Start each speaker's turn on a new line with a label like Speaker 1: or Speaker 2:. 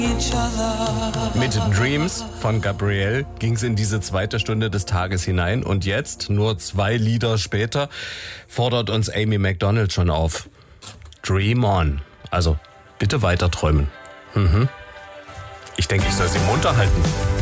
Speaker 1: Mit Dreams von Gabrielle ging es in diese zweite Stunde des Tages hinein. Und jetzt, nur 2 Lieder später, fordert uns Amy Macdonald schon auf. Dream on. Also bitte weiter träumen. Ich denke, ich soll sie munter halten.